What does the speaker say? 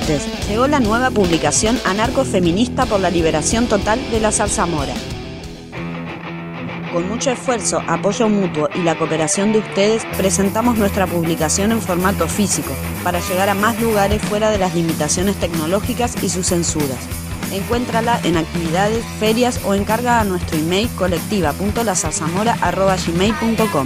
oyentes, llegó la nueva publicación Anarcofeminista por la liberación total de la zarzamora. Con mucho esfuerzo, apoyo mutuo y la cooperación de ustedes, presentamos nuestra publicación en formato físico, para llegar a más lugares fuera de las limitaciones tecnológicas y sus censuras. Encuéntrala en actividades, ferias o encarga a nuestro email colectiva.lazarzamora@gmail.com.